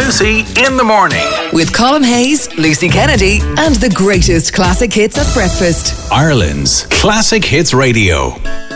Lucy in the morning. With Colin Hayes, Lucy Kennedy, and the greatest classic hits at breakfast. Ireland's Classic Hits Radio.